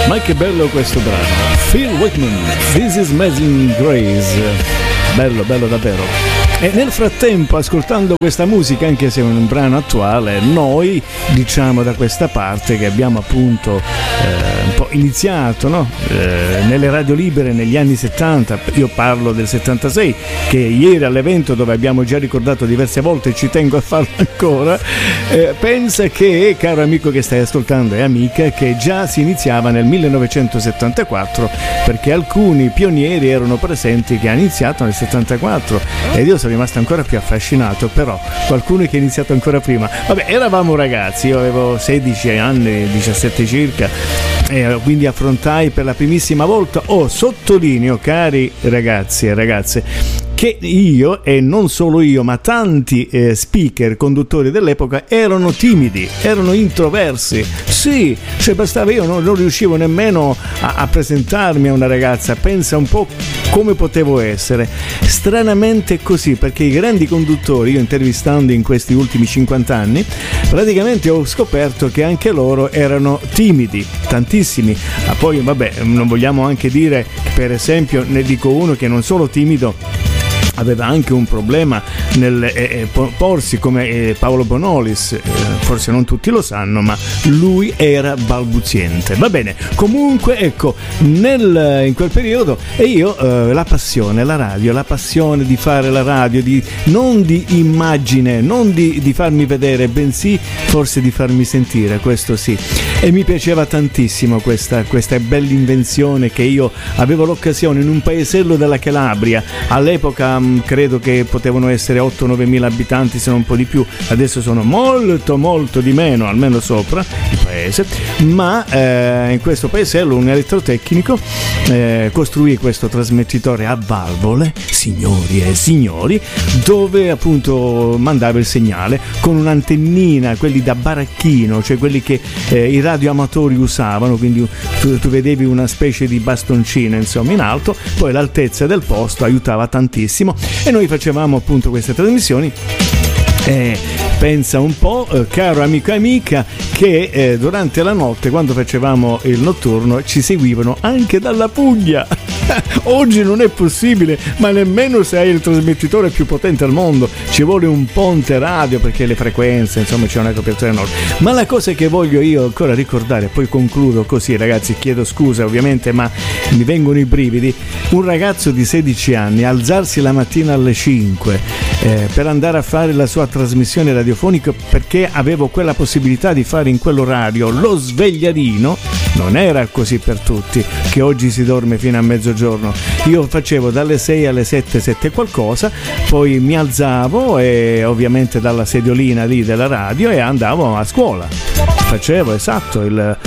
Ma che bello questo brano. Phil Whitman, This is Amazing Grace. Bello, bello davvero. E nel frattempo, ascoltando questa musica, anche se è un brano attuale, noi diciamo da questa parte che abbiamo appunto un po' iniziato, no? Nelle radio libere negli anni 70, io parlo del 76, che ieri all'evento dove abbiamo già ricordato diverse volte, ci tengo a farlo ancora, pensa che, caro amico che stai ascoltando e amica, che già si iniziava nel 1974, perché alcuni pionieri erano presenti che hanno iniziato nel 74 ed io sono rimasto ancora più affascinato, però qualcuno che ha iniziato ancora prima. Vabbè, eravamo ragazzi, io avevo 16 anni, 17 circa, e quindi affrontai per la primissima volta, sottolineo, cari ragazzi e ragazze, che io, e non solo io, ma tanti speaker, conduttori dell'epoca erano timidi, erano introversi. Sì, cioè bastava, io non riuscivo nemmeno a presentarmi a una ragazza. Pensa un po' come potevo essere. Stranamente così, perché i grandi conduttori, io intervistando in questi ultimi 50 anni, praticamente ho scoperto che anche loro erano timidi, tantissimi. Ma poi vabbè, non vogliamo anche dire, per esempio, ne dico uno che non solo timido, aveva anche un problema nel porsi come Paolo Bonolis, forse non tutti lo sanno, ma lui era balbuziente. Va bene, comunque ecco, in quel periodo, e io la passione, la radio, la passione di fare la radio, non di immagine, non di farmi vedere, bensì forse di farmi sentire, questo sì. E mi piaceva tantissimo questa bella invenzione che io avevo l'occasione in un paesello della Calabria, all'epoca credo che potevano essere 8-9 mila abitanti, se non un po' di più, adesso sono molto di meno, almeno sopra il paese, ma in questo paesello un elettrotecnico costruì questo trasmettitore a valvole, signori e signori, dove appunto mandava il segnale con un'antennina, quelli da baracchino, cioè quelli che i radioamatori usavano, quindi tu vedevi una specie di bastoncina insomma in alto, poi l'altezza del posto aiutava tantissimo e noi facevamo appunto queste trasmissioni. Pensa un po', caro amico e amica, che durante la notte, quando facevamo il notturno, ci seguivano anche dalla Puglia. Oggi non è possibile, ma nemmeno se hai il trasmettitore più potente al mondo, ci vuole un ponte radio perché le frequenze, insomma c'è una copertura enorme. Ma la cosa che voglio io ancora ricordare, poi concludo così ragazzi, chiedo scusa ovviamente, ma mi vengono i brividi, un ragazzo di 16 anni alzarsi la mattina alle 5 per andare a fare la sua trasmissione radiofonica, perché avevo quella possibilità di fare in quell'orario lo svegliadino. Non era così per tutti, che oggi si dorme fino a mezzogiorno. Io facevo dalle 6 alle 7 e qualcosa, poi mi alzavo e ovviamente dalla sediolina lì della radio e andavo a scuola. Facevo esatto il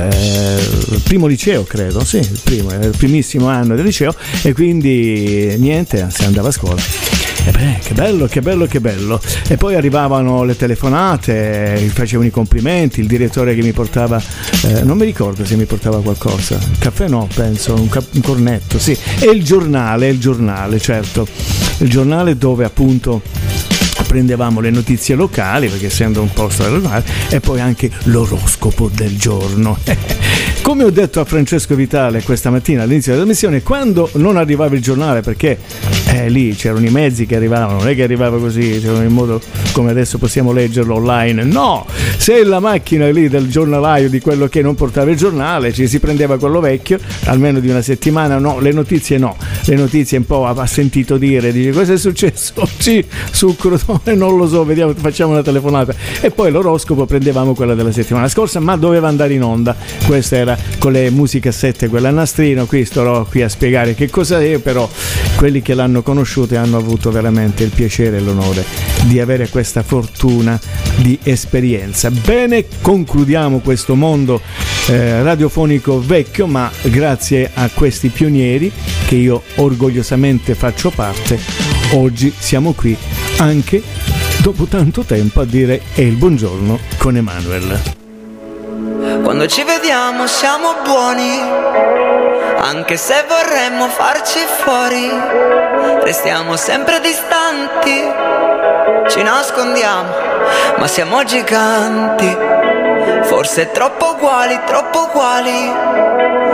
primo liceo, credo, sì, il primissimo anno del liceo, e quindi niente, si andava a scuola. E beh, che bello. E poi arrivavano le telefonate, facevano i complimenti, il direttore che mi portava, non mi ricordo se mi portava qualcosa, il caffè no, penso, un cornetto, sì, e il giornale, certo, il giornale dove appunto prendevamo le notizie locali, perché essendo un posto locale, e poi anche l'oroscopo del giorno. Come ho detto a Francesco Vitale questa mattina all'inizio della trasmissione, quando non arrivava il giornale, perché lì c'erano i mezzi che arrivavano, non è che arrivava così, c'erano in modo come adesso possiamo leggerlo online, no, se la macchina lì del giornalaio, di quello che non portava il giornale, ci si prendeva quello vecchio, almeno di una settimana, le notizie un po' ha sentito dire, dice cosa è successo oggi sul Crotone, non lo so, vediamo, facciamo una telefonata, e poi l'oroscopo prendevamo quella della settimana scorsa, ma doveva andare in onda, questa era con le musicassette, quella a nastrino, qui starò qui a spiegare che cosa è, però quelli che l'hanno conosciuto e hanno avuto veramente il piacere e l'onore di avere questa fortuna di esperienza. Bene, concludiamo questo mondo radiofonico vecchio, ma grazie a questi pionieri che io orgogliosamente faccio parte, oggi siamo qui anche dopo tanto tempo a dire il buongiorno con Emanuel. Quando ci vediamo siamo buoni, anche se vorremmo farci fuori. Restiamo sempre distanti, ci nascondiamo, ma siamo giganti. Forse troppo uguali,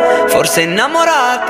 forse innamorati.